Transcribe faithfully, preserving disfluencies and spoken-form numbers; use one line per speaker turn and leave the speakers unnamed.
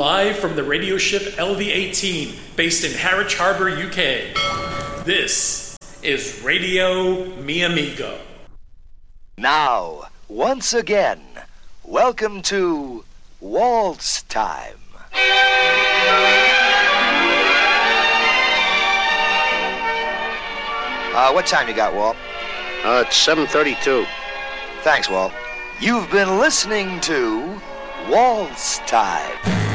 Live from the radio ship L V eighteen, based in Harwich Harbour, U K. This is Radio Mi Amigo.
Now, once again, welcome to Waltz Time. Uh, what time you got, Walt?
Uh, it's seven thirty-two.
Thanks, Walt. You've been listening to Waltz Time.